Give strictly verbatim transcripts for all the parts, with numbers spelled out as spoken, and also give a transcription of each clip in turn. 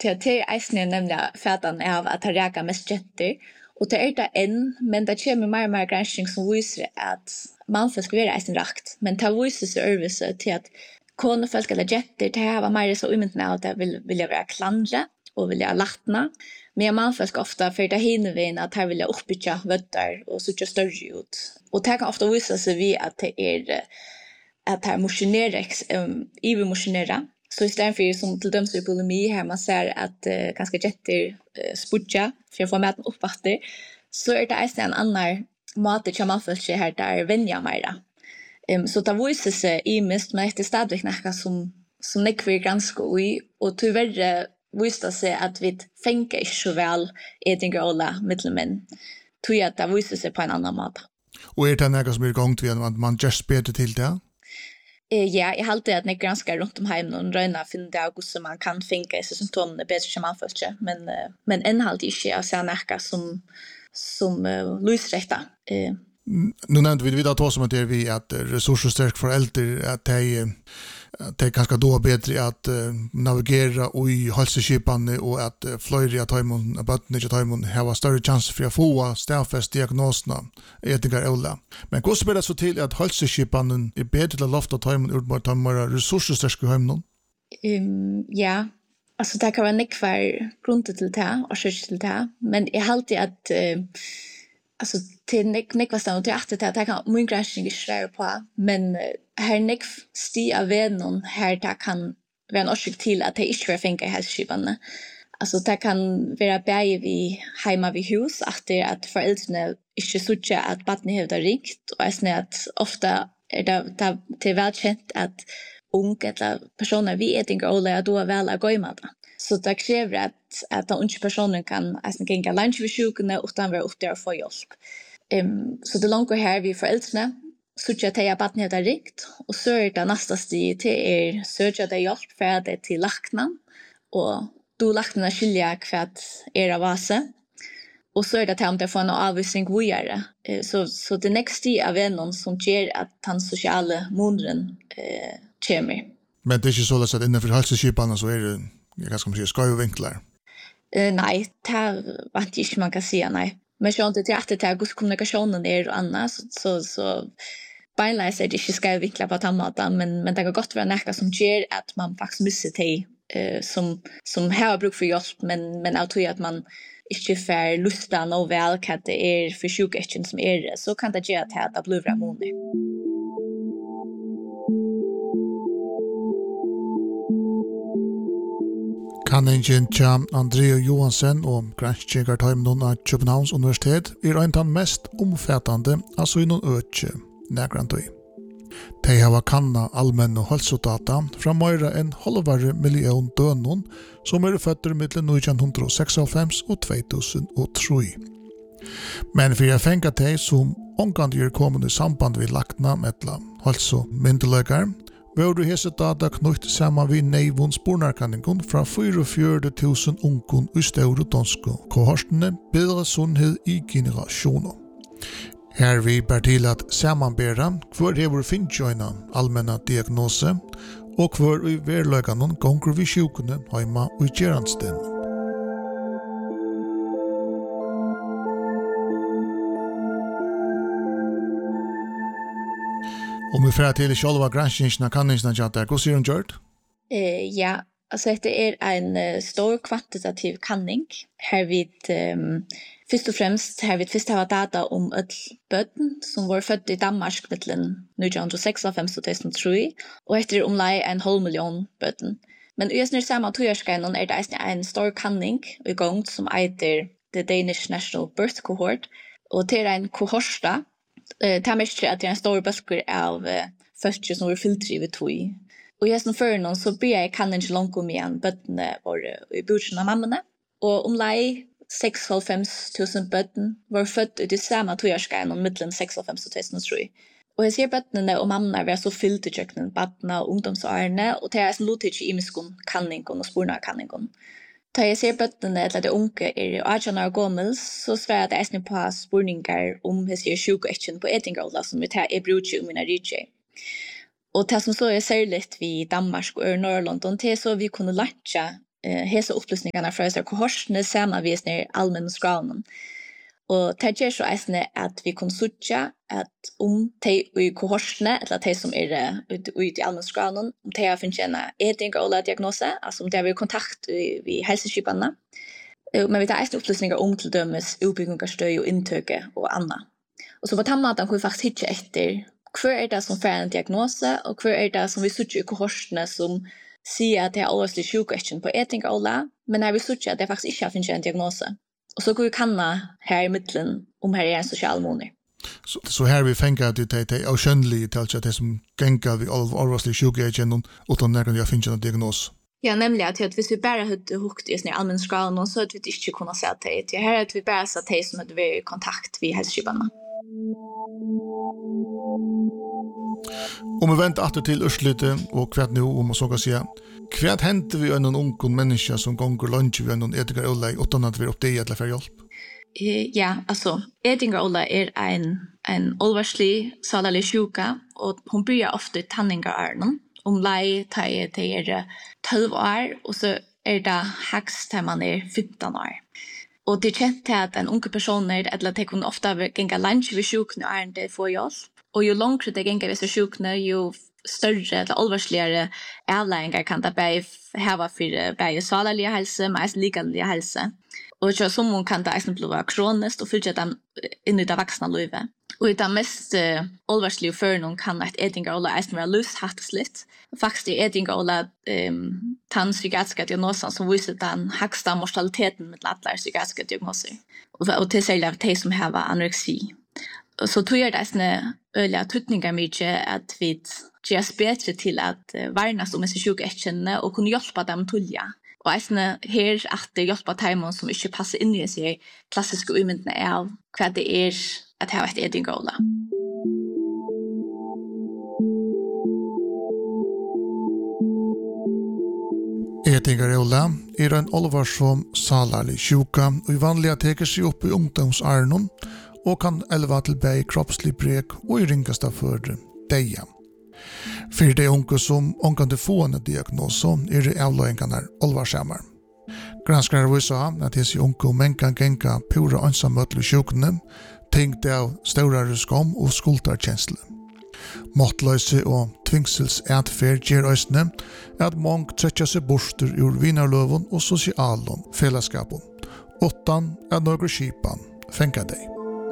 till att det är eisne nämligen fätan av att ha räka mest jätter. Och det är det en, men det kommer mer och mer granskning som visar att man får ska vara eisne rakt. Men det visar sig överse till att konefolk eller jätter, det här var mer så umyntna att det vill, vill vara klandre och vilja lattna. Men man får ofta för det hinner att här vill jag uppbygga vötter och så inte större ut. Och det kan ofta visa sig vid att det är att här motioneras, um, ivermotionera. Så istället för som till döms i bulimi här man ser att uh, ganska jätter uh, spudja för att få maten uppvatter, så är det en annan mat som man får se här där vänja mera. Um, så det visar sig i mest, men det är stadigt något som, som nekvar ganska i, och tyvärr visar sig att vi tänker inte så väl ätingar alla mittelmän. Tror jag att det visar sig på en annan mat. Och är det något som är igång till att man just bättre till det? Eh, ja, jag har alltid att jag granskar runt om hem och röna finna ut hur man kan finka i symptomen bättre som man förstår. Men, uh, men än har alltid inte jag ser något som, som uh, lysrätta. Eh. Nu nämnde vi vidare då som att det är vi att resursstark föräldrar att det det är ganska då bättre att uh, navigera i hälsoskipan och att uh, flyga att tajmon att inte tajmon har större chans för att få ställfast diagnoserna ätigar alla. Men hur spelar det så till att hälsoskipan är bättre till att lofta tajmon ut mot de resursstarka hemmen? Um, ja, alltså det kan vara nekvar grund till det och skäl till det, men jag har alltid att uh, alltså till nek nekva stan och till att det kan min granskning är på, men här nek sti av vänner här det kan vara en orsak till att det inte får fänka i hälsoskipan. Alltså det kan vara bäge vi hemma vid hus att det är att föräldrarna inte sucha att barnen har det rikt, och är att ofta är det det, det är välkänt att unga eller personer vi äter och lära då väl att gå i mat. Så det kräver att att den unga personen kan alltså gänga lunch vid sjukhusna utan vara upp där och få hjälp. Um, så det långt här vi föräldrarna sucha att jag barnen har det rikt, och så är det nästa steg till är söka det hjälp för att det till laknan, och då lakna skilja kvart era vase. Och så är det att de får en avvisning vidare. Så, så det nästa steg är någon som ger att den sociala månaden eh, kommer. Men det är inte så att innanför hälsoskipan så är det, jag kan säga, skojvinklar? Uh, nej, det var inte man kan säga, nej. Men så inte till att det är kommunikationen är och annat, så, så, så beinleis är det inte skojvinklar på tandmaten, men, men det kan gott vara något som ger att man faktiskt missar det uh, som, som har bruk för hjälp, men, men jag tror att man inte får lusta nog väl vad det är för sjukheten som är det, så kan det göra att det blir ramone. Kanningen tja Andrea Johansen og granskningartøymnon av Københavns Universitet er en av mest omfattande altså i noen øke nægrantøy. De har kanna allmenne hälsodata fra mer enn halvare million døgnon som er føtter mellom nitton seksoghalvfems og två tusen tre. Men for jeg fengt de som omgående er kommet i samband ved lakna med hälsomyndeløkere, var du hese data knytt sammen vid neivun spornarkanningen fra fyrtiofyra tusen unkun i store danske kohortene bedre sunnhet i generasjoner. Her vi bär til at samanbera hver hever finntjøyna allmenna diagnose og hver i verløyganon gonger vi sjukene heima og gjeransten. Om vi får till själva granskningen kan ni snart där. Hur ser den gjort? Eh ja, alltså det är en uh, stor kvantitativ kanning. Här vid um, först och främst här vid först har data om ett barn som var född i Danmark mellan nitton seksoghalvfems och två tusen tre, och efter omlai en halv miljon barn. Men i snart samma tioårsgången är det en stor kanning igång som heter The Danish National Birth Cohort, och det är en kohorta. Eh, det är mest att det är en stor böcker av uh, fötter som var filtrivet tog. Och jag som för någon så ber jag kan inte långt om igen bötterna var i bursen av mammorna. Och om lej sextiofem tusen bötten var född i det samma tioårsgången mellan sextiofem och två tusen tre. Och jag ser bötterna och mammorna var så fyllt i köknen, bötterna och ungdomsårene, och det är en lotig i miskon kanningen och spårna kanningen. Da jeg ser bøttene eller det unge er arton år gammel, så svarer det eisne på spurningar om jeg ser sjukeekken på etingrolla som vi tar i bruker om mina rydtje. Og det som så er særligt vi i Danmark og i Norrland, det er så vi kunne lærtja eh, hesa upplysningarna fra disse kohortene sammen vi er allmenn skraven. Og det gjør så eisne at vi kan sutja at om de i kohortene, eller de som er ute i allmenn skraven, om de har finnet en eting og diagnose, altså om de har kontakt i helseskipene, men vi tar eisne upplysningar om til dømes utbyggingarstøy og inntøke og anna. Og så på den måten kan vi faktisk hitje etter hva er det som får en diagnose, og hva er det som vi sutja i kohortene som sier at det er alvorlig sjukekken på eting og men her vi sutja at det faktisk ikke har finnet en diagnose. Og så kan vi kanna her i middelen om her er en social måned. Så, så her vi fengar at det er avskjønnelige til at det som gengar vi alvorlig sjukekken utan nærmere jeg finner en diagnose. Ja, nemlig at hvis vi bare hadde hukt i allmenn skala, så hadde vi ikke kunnet se til det. Her hadde vi bare sett til som hadde vært i kontakt med helseskipene. Om vi venter atter til Ørslyte og hva nå, om man så kan si, hva henter vi en unge mennesker som gonger lunch ved en etiker Ola uten at vi er oppdaget eller for hjelp? Ja, altså, etiker Ola er en, en alvarslig, salerlig sjuka, og hun bryr ofte tanningarnen. Om lei til det er tolv år, og så er det heks til man er femton år. Og det er kjent til at en unge personer, eller at de kunne ofte genga lunch ved sjukene og er det får hjelp. Og jo langere det genga ved sjukene, jo større eller alvarsligere avlæringer kan det bare hava for bare salerlige helse, men også likelige helse. Og så som hun kan det også bli kronisk og fylle dem inn i det voksne livet. Og i det mest uh, alvarslige føren kan et etingerola eisen være løshatteslitt. Faktisk er etingerola um, den psykiatriske diagnosen som viser den høgste mortaliteten med alle psykiatriske diagnoser. Og, og til særlig av de som har anoreksi. Og så tror jeg det er sånne øyelige tøtninger mye at vi gjør oss bedre til at uh, varnes om disse sjukeetkjennene og kunne hjelpe dem til ja. Og eisne her at det hjelper teimene som ikke passer inn i seg klassiske umyndene av hva det er at ha et etingerola. Etingerola er en alvarsom salarlig sjuka og i vanliga teker seg opp i ungdomsarnon og kan elva til bei kroppslig brek og i ringasta for deia. For de unge som omkant få en diagnose er det avløyngarna alvarsamar. Granskare viser at disse unge menn kan genga pura ansamøtlig sjukene, tenkt av større skam og skuldarkjensle. Måttløse og tvingsels atferd gjør øysene at mange trekker seg borster ur vinarløven og sosialen fellesskapen, åttan at noen skipan fengar deg.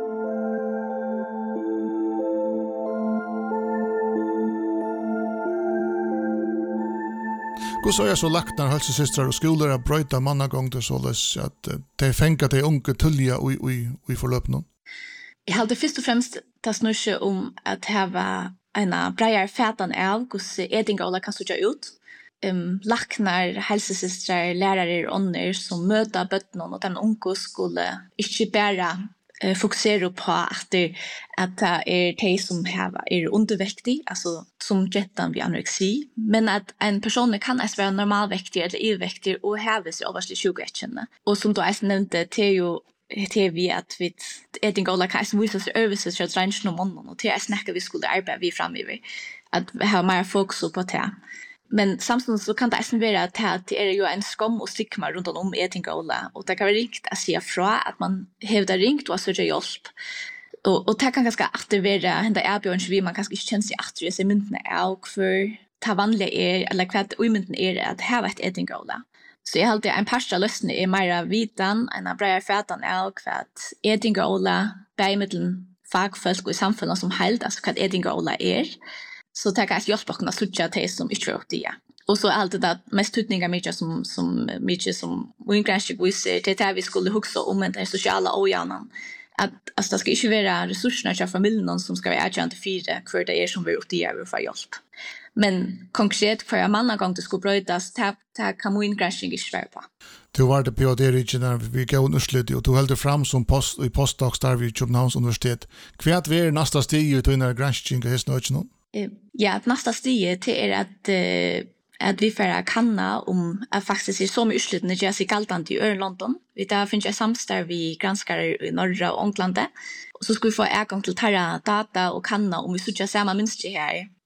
Hvordan er jeg så lagt når helsesystrar og skoler har brøyta mannagångter således at de fengar de unge tulliga i forløpene? Jeg halte først og fremst ta snurse om at det var en breier fætan av hvordan etingerola kan sutja ut. Um, Laknar, helsesystrar, lærere og ånder som møter bøttene og den unge skulle ikke bare uh, fokusere på at det, at det er de som er undervektig, altså som jettan ved anoreksi, men at en person kan også være normalvektig eller ivektig og have seg overslig sjukeetkjenne. Og som du også nevnte, det er jo det vi at vi etingerola kan også vise seg øvelser til drensjen og månen, og det er snakker vi skulle arbeide vi fremover, at vi har mer fokus på det. Men samtidig så kan det også være at det er jo en skam og stigma rundt om etingerola, og det kan være riktig å si fra at man hevder ringt og har sørget hjelp. Og, og det kan ganske aktivere henne erbjørn, vi man kanskje ikke kjenner seg aktivere seg myndene av hver det vanlige er, eller hva umyndene er at her var et etingerola. Så jeg halte en parst av løsene er mer vidan, en av breier fætan av hva etingerola beimiddelen fagfolk og i samfunnet som held, altså hva etingerola er. Så det kan jeg hjelpe å kunne slutja til som ikke er oppdige. Og så er alt det mest tutninga mykje som, som, mykje som ungrenskig viser til det vi skulle huske om den sosiale åjanen. At altså, det skal ikke være ressursene til familien som skal være erkjent til fire hver det er som vi er oppdige for hjelp. Men konkret for en mann gang det skulle brøydes, det, det kan ungrenskig ikke være på. Du var det på det regionen vi gav underslutt, og du held det fram som post, i postdocs der ved Københavns Universitet. Hva er næsta stig ut under granskning av hesten og ikke noen? Ja, nästa steg till är att uh, att vi får kanna om att faktiskt är så mycket utslutande att jag ser galtant i London. Vi där finns jag samstar vi granskare i norra England. Och så ska vi få ägång till tarra data och kanna om vi söker samma mönster här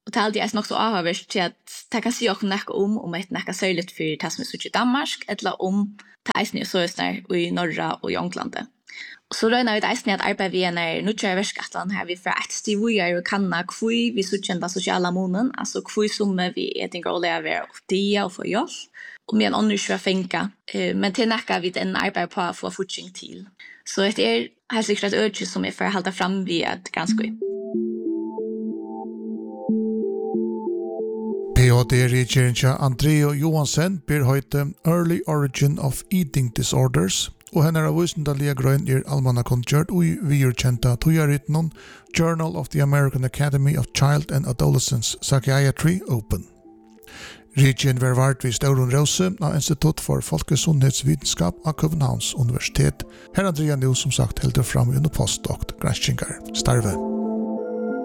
Och det är alltid nog så avhörst till att det kan se också näka om om ett näka särskilt för det som är så i Danmark eller om det är snö så är i norra och Jonglandet. Så rönar vi det eisen at arbeid vi er nødvendig verskatlan her vi fra et stiv vi er og kanna kvui vi suttjenda sosiala månen, altså kvui som vi etingar og lever og dia og få hjelp, og med en ånder svær fenka, men til nekka vi den arbeid på å få fortjeng til. Så det er helt sikkert et ødje som er for å halda fram vi et granskui. P H D-regjeringa Andrea Johansen ber høyte Early Origin of Eating Disorders, og henne er vysendalige grøn er almanakondgjørt og vi er kjenta togjøritnon Journal of the American Academy of Child and Adolescent Psychiatry Open. Regien var vart vid Staurun Rose av Institut for Folkesunnhetsvitenskap av Københavns Universitet. Her Andrea nu som sagt heldur fram under postdokt granskingar starve.